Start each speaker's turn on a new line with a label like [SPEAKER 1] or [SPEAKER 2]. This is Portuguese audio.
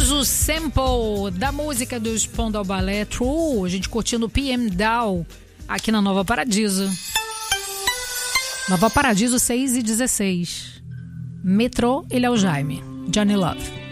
[SPEAKER 1] ouvimos o sample da música do Spandau Ballet True, a gente curtindo o PM Down aqui na Nova Paradiso. Nova Paradiso 6:16. Metrô, ele é o Jaime. Johnny Love.